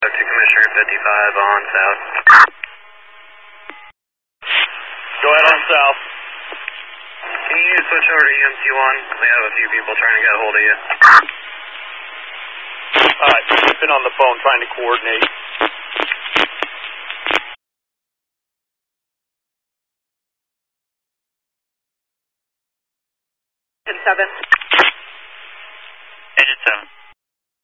To Commissioner 55 on south. Go ahead on south. Can you switch over to EMT1? We have a few people trying to get a hold of you. Alright, I've been on the phone trying to coordinate. 7. Agent 7.